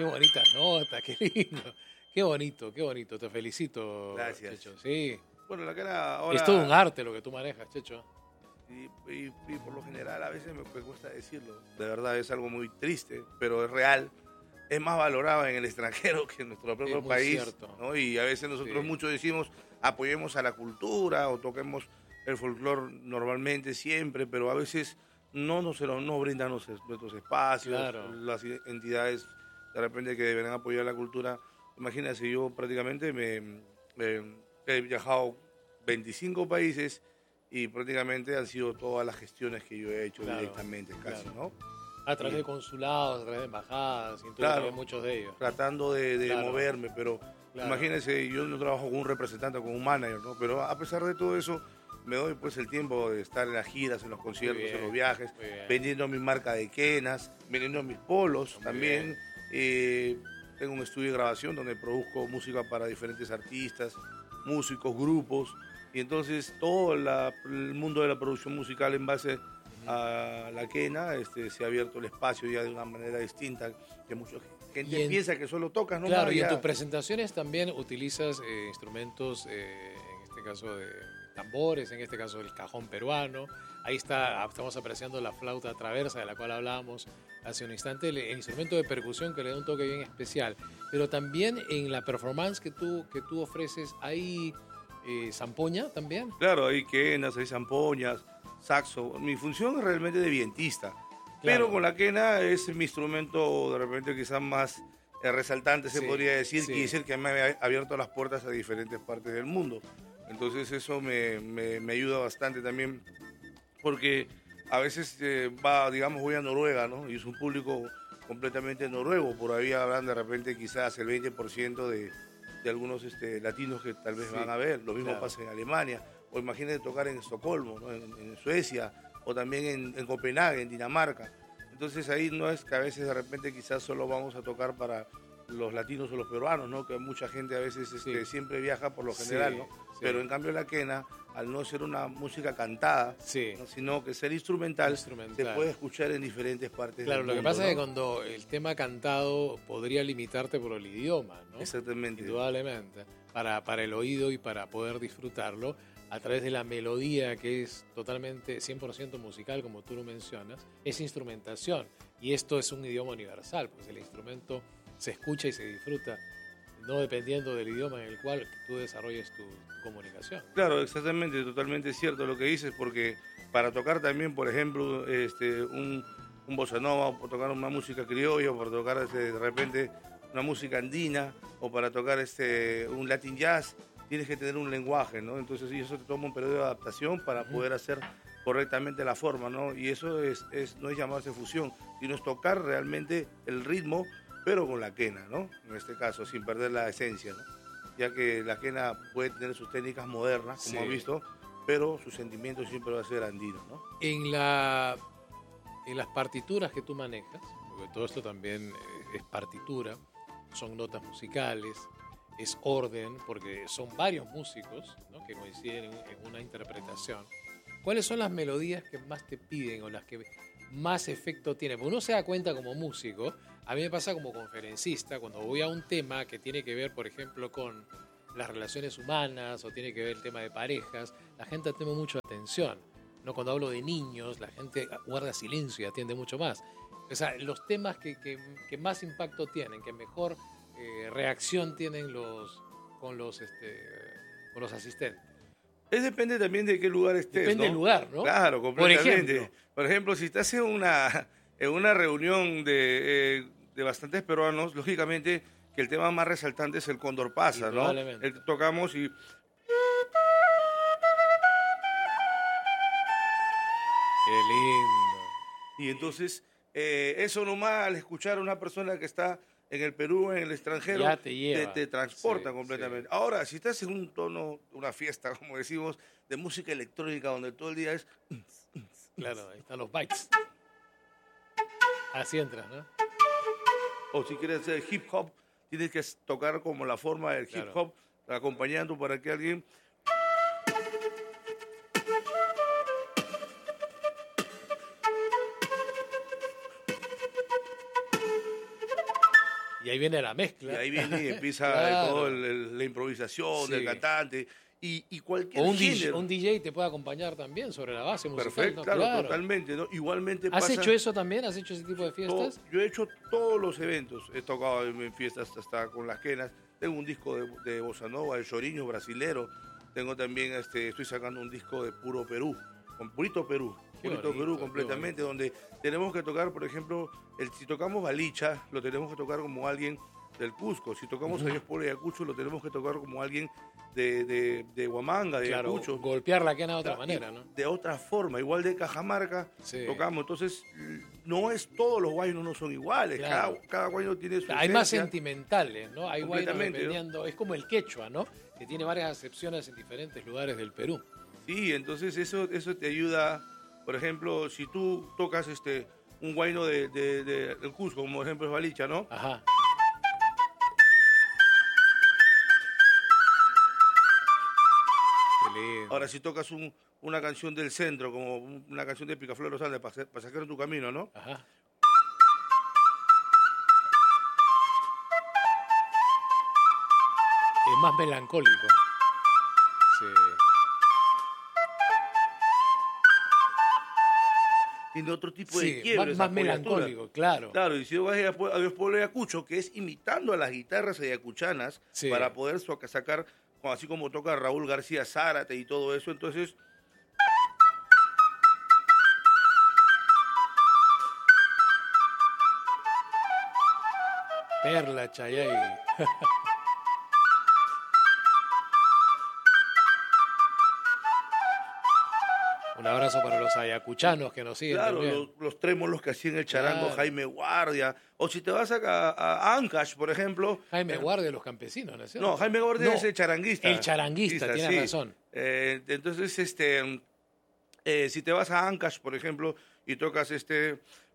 Qué bonitas notas, qué lindo. Qué bonito, qué bonito. Te felicito, Gracias. Checho. Sí. Bueno, la quena ahora... Es todo un arte lo que tú manejas, Checho. Y por lo general a veces me cuesta decirlo. De verdad es algo muy triste, pero es real. Es más valorado en el extranjero que en nuestro propio muy país. Cierto. ¿No? Y a veces nosotros Sí. muchos decimos apoyemos a la cultura o toquemos el folclore normalmente siempre, pero a veces no nos brindan nuestros espacios, Claro. las entidades de repente que deberán apoyar la cultura. Imagínense, yo prácticamente he viajado 25 países y prácticamente han sido todas las gestiones que yo he hecho directamente casi, ¿no? A través de consulados, a través de embajadas, y muchos de ellos. Tratando de moverme, pero imagínense, yo no trabajo con un representante, con un manager, ¿no? Pero a pesar de todo eso, me doy pues el tiempo de estar en las giras, en los conciertos, en los viajes, vendiendo mi marca de quenas, vendiendo mis polos también. Tengo un estudio de grabación donde produzco música para diferentes artistas, músicos, grupos, y entonces todo el mundo de la producción musical en base a la quena se ha abierto el espacio ya de una manera distinta, que mucha gente piensa que solo tocas, ¿no? Claro, y en tus presentaciones también utilizas instrumentos, en este caso de tambores, en este caso el cajón peruano. Ahí estamos apreciando la flauta traversa de la cual hablábamos hace un instante, el instrumento de percusión que le da un toque bien especial. Pero también en la performance que tú ofreces, ¿hay zampoña también? Claro, hay quenas, hay zampoñas, saxo. Mi función es realmente de vientista, pero con la quena es mi instrumento de repente quizás más resaltante, se podría decir, y es el que me ha abierto las puertas a diferentes partes del mundo. Entonces eso me ayuda bastante también, porque a veces voy a Noruega, ¿no? Y es un público completamente noruego, por ahí habrán de repente quizás el 20% de algunos latinos que tal vez van a ver, lo mismo pasa en Alemania, o imagínate tocar en Estocolmo, ¿no? en Suecia, o también en Copenhague, en Dinamarca. Entonces ahí no es que a veces de repente quizás solo vamos a tocar para los latinos o los peruanos, ¿no? Que mucha gente a veces siempre viaja por lo general, ¿no? Pero en cambio la quena, al no ser una música cantada, ¿no? Sino que ser instrumental, se puede escuchar en diferentes partes del mundo. Lo que pasa es que cuando el tema cantado podría limitarte por el idioma, ¿no? Exactamente. Indudablemente, para el oído y para poder disfrutarlo, a través de la melodía que es totalmente 100% musical, como tú lo mencionas, es instrumentación. Y esto es un idioma universal, pues el instrumento se escucha y se disfruta, no dependiendo del idioma en el cual tú desarrolles tu comunicación. Claro, exactamente, totalmente cierto lo que dices, porque para tocar también, por ejemplo, un bossa nova, o tocar una música criolla, o para tocar de repente una música andina, o para tocar un latin jazz, tienes que tener un lenguaje, ¿no? Entonces eso te toma un periodo de adaptación para poder hacer correctamente la forma, ¿no? Y eso no es llamarse fusión, sino es tocar realmente el ritmo, pero con la quena, ¿no? En este caso, sin perder la esencia, ¿no? Ya que la quena puede tener sus técnicas modernas, como has visto, pero su sentimiento siempre va a ser andino, ¿no? En las partituras que tú manejas, porque todo esto también es partitura, son notas musicales, es orden, porque son varios músicos, ¿no? Que coinciden en una interpretación. ¿Cuáles son las melodías que más te piden o las que más efecto tienen? Porque uno se da cuenta como músico, a mí me pasa como conferencista, cuando voy a un tema que tiene que ver, por ejemplo, con las relaciones humanas o tiene que ver el tema de parejas, la gente teme mucho atención, ¿no? Cuando hablo de niños, la gente guarda silencio y atiende mucho más. O sea, los temas que más impacto tienen, que mejor reacción tienen con los asistentes. Depende también de qué lugar estés, Depende del lugar, ¿no? Claro, completamente. Por ejemplo, si estás en una reunión de bastantes peruanos, lógicamente que el tema más resaltante es el Cóndor Pasa, ¿no? El que tocamos y... Qué lindo. Y entonces, eso nomás al escuchar a una persona que está en el Perú, en el extranjero, ya te lleva. Te transporta completamente. Sí. Ahora, si estás en un tono, una fiesta, como decimos, de música electrónica, donde todo el día es... Claro, ahí están los bytes. Así entras, ¿no? O si quieres hacer hip hop, tienes que tocar como la forma del hip hop, acompañando para que alguien... Y ahí viene la mezcla. Y ahí viene y empieza Claro. todo la improvisación Sí. del cantante. Y cualquier O un género. DJ te puede acompañar también sobre la base musical. Perfecto, ¿no? claro, totalmente, ¿no? Igualmente ¿Has pasa... hecho eso también? ¿Has hecho ese tipo de fiestas? Yo he hecho todos los eventos. He tocado en fiestas hasta con las quenas. Tengo un disco de bossa nova, el choriño brasilero. Tengo también, estoy sacando un disco de puro Perú, con purito Perú. Qué Purito bonito, Perú qué completamente, donde tenemos que tocar, por ejemplo, si tocamos Balicha, lo tenemos que tocar como alguien del Cusco. Si tocamos a Dios Polo y Ayacucho, lo tenemos que tocar como alguien de Huamanga, de Claro, Ayacucho. golpear la quena de otra manera, ¿no? De otra forma, igual de Cajamarca Sí. tocamos. Entonces, no es todos los guaynos no son iguales. Claro. Cada guayno tiene su Hay más esencia. sentimentales, ¿no? Hay guaynos Completamente, ¿no? dependiendo... Es como el quechua, ¿no? Que tiene varias acepciones en diferentes lugares del Perú. Sí, entonces eso te ayuda. Por ejemplo, si tú tocas un guayno del Cusco, como por ejemplo es Balicha, ¿no? Ajá. Qué lindo. Ahora, si tocas una canción del centro, como una canción de Picaflor Los Andes, para sacar tu camino, ¿no? Ajá. Es más melancólico. Sí. Tiene otro tipo de Sí, quiebres. más melancólico, claro. Claro, y si vas a Dios Pueblo de Ayacucho, que es imitando a las guitarras ayacuchanas Sí. para poder sacar, así como toca Raúl García Zárate y todo eso, entonces Perla, Chayay. Un abrazo para los ayacuchanos que nos siguen claro, también. los trémolos que hacían el charango Claro. Jaime Guardia, o si te vas a Ancash, por ejemplo. Jaime Guardia de los campesinos, ¿no es cierto? No, Jaime Guardia No, es el charanguista. el charanguista, tienes sí. razón. Entonces, si te vas a Ancash, por ejemplo, y tocas